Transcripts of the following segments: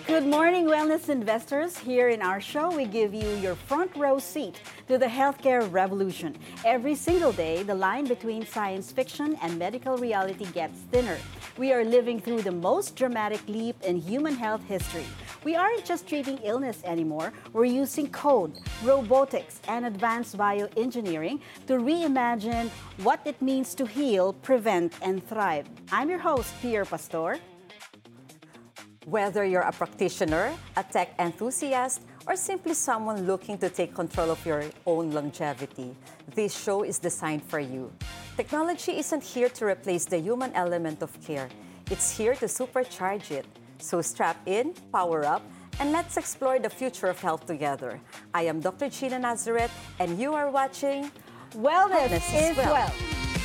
Good morning, wellness investors. Here in our show, we give you your front row seat to the healthcare revolution. Every single day, the line between science fiction and medical reality gets thinner. We are living through the most dramatic leap in human health history. We aren't just treating illness anymore. We're using code, robotics, and advanced bioengineering to reimagine what it means to heal, prevent, and thrive. I'm your host, Pierre Pastor. Whether you're a practitioner, a tech enthusiast, or simply someone looking to take control of your own longevity, this show is designed for you. Technology isn't here to replace the human element of care. It's here to supercharge it. So strap in, power up, and let's explore the future of health together. I am Dr. Gina Nazareth, and you are watching Wellness is Wealth.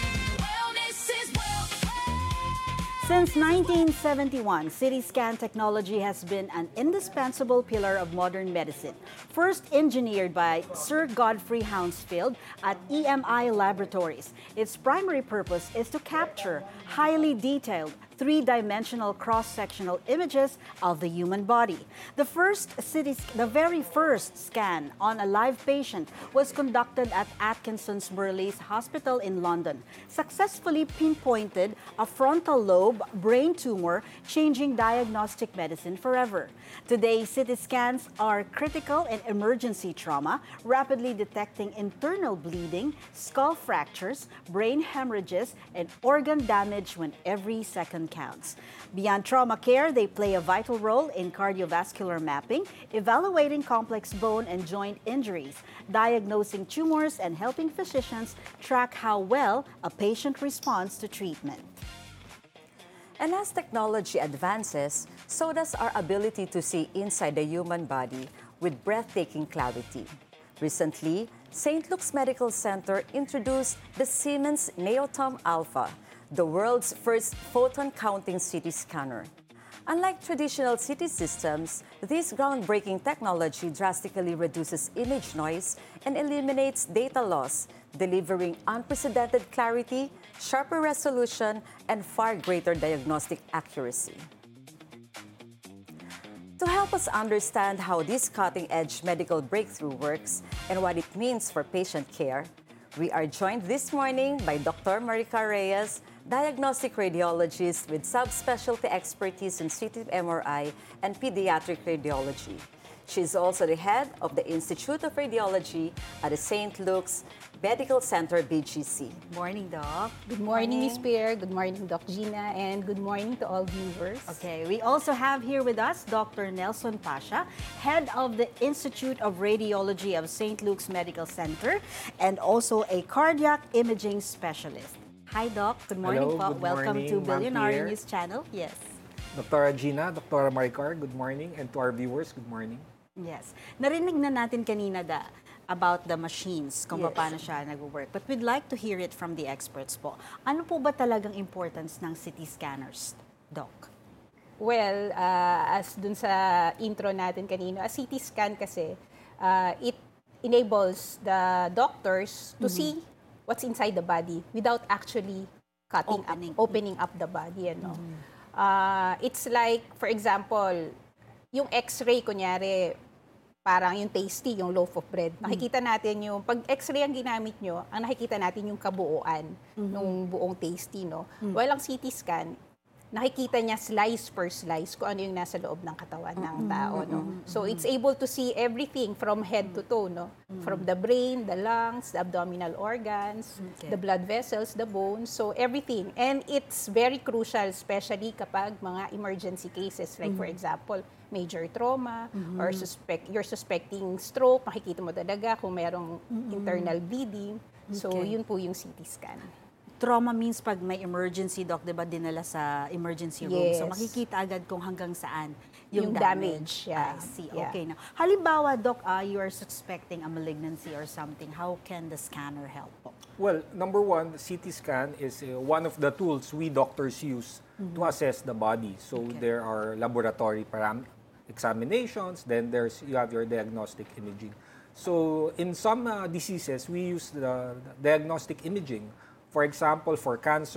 Since 1971, CT scan technology has been an indispensable pillar of modern medicine. First engineered by Sir Godfrey Hounsfield at EMI Laboratories, its primary purpose is to capture highly detailed three-dimensional cross-sectional images of the human body. The very first scan on a live patient was conducted at Atkinson's Burleigh's Hospital in London, successfully pinpointed a frontal lobe brain tumor, changing diagnostic medicine forever. Today, CT scans are critical in emergency trauma, rapidly detecting internal bleeding, skull fractures, brain hemorrhages, and organ damage when every second counts. Beyond trauma care, they play a vital role in cardiovascular mapping, evaluating complex bone and joint injuries, diagnosing tumors, and helping physicians track how well a patient responds to treatment. And as technology advances, so does our ability to see inside the human body with breathtaking clarity. Recently, St. Luke's Medical Center introduced the Siemens Neotom Alpha, the world's first photon-counting CT scanner. Unlike traditional CT systems, this groundbreaking technology drastically reduces image noise and eliminates data loss, delivering unprecedented clarity, sharper resolution, and far greater diagnostic accuracy. To help us understand how this cutting-edge medical breakthrough works and what it means for patient care, we are joined this morning by Dr. Maricar Reyes, diagnostic radiologist with subspecialty expertise in CT MRI and pediatric radiology. She is also the head of the Institute of Radiology at the St. Luke's Medical Center, BGC. Morning, Doc. Good morning, Ms. Pierre. Good morning, Doc Gina. And good morning to all viewers. Okay, we also have here with us Dr. Nelson Pasha, head of the Institute of Radiology of St. Luke's Medical Center, and also a cardiac imaging specialist. Hi, Doc. Good morning. Hello, good Welcome morning, to Billionaire Pierre. News Channel. Yes. Dr. Gina, Dr. Maricar, good morning. And to our viewers, good morning. Yes. Narinig na natin kanina about the machines, kung Yes. paano siya nag-work. But we'd like to hear it from the experts po. Ano po ba talagang importance ng CT scanners, Doc? Well, as dun sa intro natin kanina, a CT scan kasi, it enables the doctors to see what's inside the body without actually opening up the body. It's like, for example, yung x-ray, kunyari, parang yung tasty, yung loaf of bread. Nakikita natin yung, pag x-ray ang ginamit nyo, ang nakikita natin yung kabuuan ng buong tasty, no? Well, ang CT scan, nakikita niya slice per slice kung ano yung nasa loob ng katawan ng tao, no? So, it's able to see everything from head to toe, no? From the brain, the lungs, the abdominal organs, the blood vessels, the bones, so everything. And it's very crucial, especially kapag mga emergency cases, like for example, major trauma, or you're suspecting stroke, makikita mo talaga kung merong internal bleeding. So, yun po yung CT scan. Trauma means pag may emergency, Doc, di ba, dinala sa emergency room. Yes. So makikita agad kung hanggang saan yung damage. Yeah. I see. Yeah. Okay. Now, halimbawa, Doc, you are suspecting a malignancy or something. How can the scanner help po? Well, number one, the CT scan is one of the tools we doctors use to assess the body. So there are laboratory examinations, then you have your diagnostic imaging. So in some diseases, we use the diagnostic imaging. For example, for cancer,